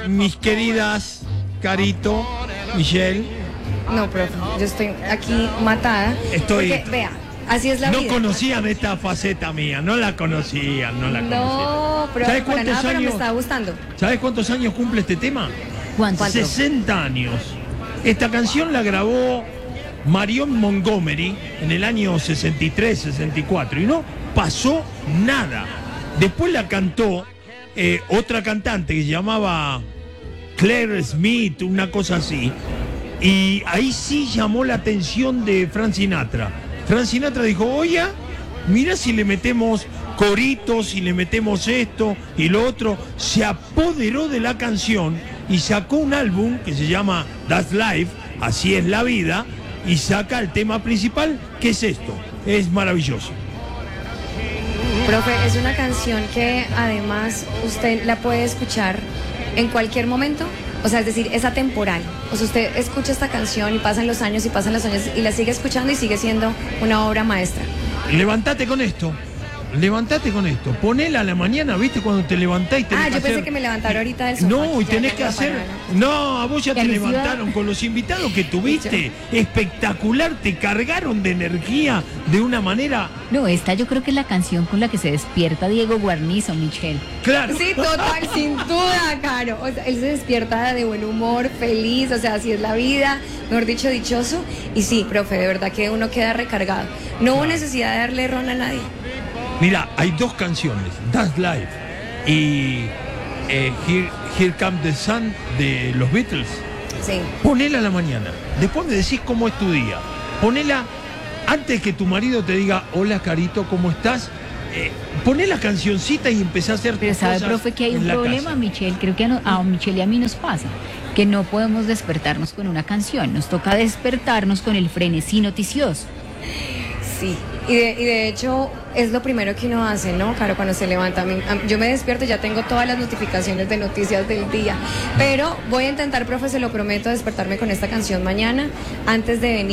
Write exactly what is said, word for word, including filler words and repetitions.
mis queridas Carito, Michelle. No, profe, yo estoy aquí matada. Estoy... Porque, vea, así es la no vida. No conocían esta faceta mía, no la conocían, no la conocían. No, pero ¿Sabes para cuántos nada, pero me años? está gustando. ¿Sabes cuántos años cumple este tema? ¿Cuánto? sesenta años. Esta canción la grabó Marion Montgomery en el año sesenta y tres, sesenta y cuatro y no pasó nada. Después la cantó eh, otra cantante que se llamaba Claire Smith, una cosa así. Y ahí sí llamó la atención de Frank Sinatra. Frank Sinatra dijo, oye, mira si le metemos coritos, si le metemos esto y lo otro. Se apoderó de la canción y sacó un álbum que se llama That's Life, Así es la vida, y saca el tema principal, que es esto. Es maravilloso. Profe, es una canción que además usted la puede escuchar en cualquier momento. O sea, es decir, es atemporal. O sea, usted escucha esta canción y pasan los años y pasan los años y la sigue escuchando y sigue siendo una obra maestra. Levantate con esto. Levantate con esto. Ponela a la mañana, ¿viste? Cuando te levantás y tenés Ah, que yo pensé hacer... que me levantara ahorita del sofá. No, y Ya, tenés ya que iba hacer... para- No, a vos ya Que te les iba- levantaron con los invitados que tuviste. Espectacular, te cargaron de energía de una manera... No, esta yo creo que es la canción con la que se despierta Diego Guarnizo, Michelle. Claro. Sí, total, sin duda, Caro. O sea, él se despierta de buen humor, feliz, o sea, así es la vida, mejor dicho, dichoso. Y sí, profe, de verdad que uno queda recargado. No hubo necesidad de darle ron a nadie. Mira, hay dos canciones, That's Life y eh, Here, Here Comes the Sun de los Beatles. Sí. Ponela a la mañana, después me decís cómo es tu día. Ponela antes que tu marido te diga, hola Carito, ¿cómo estás? Eh, poné la cancioncita y empecé a hacer Pero tus sabe, cosas profe, que hay en un la problema, casa. Michelle. Creo que a, no- a Michelle y a mí nos pasa, que no podemos despertarnos con una canción. Nos toca despertarnos con el frenesí noticioso. Sí, y de, y de hecho es lo primero que uno hace, ¿no, Caro? Cuando se levanta. A mí- a- yo me despierto y ya tengo todas las notificaciones de noticias del día. Pero voy a intentar, profe, se lo prometo, despertarme con esta canción mañana antes de venir.